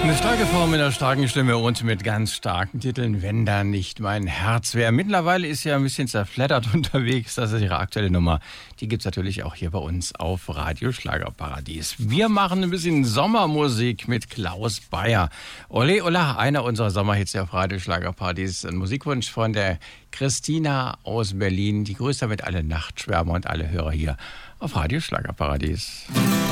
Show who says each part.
Speaker 1: Eine starke Frau mit einer starken Stimme und mit ganz starken Titeln, wenn da nicht mein Herz wäre. Mittlerweile ist sie ja ein bisschen zerfleddert unterwegs. Das ist ihre aktuelle Nummer. Die gibt's natürlich auch hier bei uns auf Radio Schlagerparadies. Wir machen ein bisschen Sommermusik mit Klaus Bayer. Ole Ola, einer unserer Sommerhits hier auf Radio Schlagerparadies. Ein Musikwunsch von der Christina aus Berlin. Die grüßt damit alle Nachtschwärmer und alle Hörer hier auf Radio Schlagerparadies.